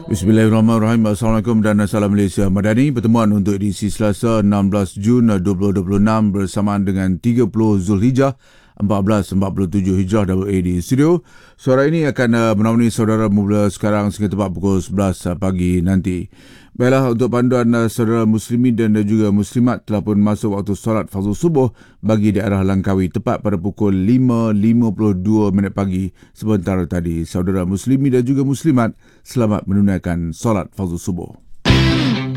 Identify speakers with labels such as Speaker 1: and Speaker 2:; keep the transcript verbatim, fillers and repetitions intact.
Speaker 1: Bismillahirrahmanirrahim. Assalamualaikum dan Salam Malaysia Madani. Pertemuan untuk edisi Selasa enam belas Jun dua ribu dua puluh enam bersamaan dengan tiga puluh Zulhijjah seribu empat ratus empat puluh tujuh Hijrah W A di studio. Suara ini akan uh, menemani saudara mula sekarang sehingga tepat pukul sebelas pagi nanti. Baiklah, untuk panduan uh, saudara muslimin dan juga muslimat telah pun masuk waktu solat fardu subuh bagi daerah Langkawi tepat pada pukul lima lima puluh dua minit pagi sebentar tadi. Saudara muslimin dan juga muslimat, selamat menunaikan solat fardu subuh.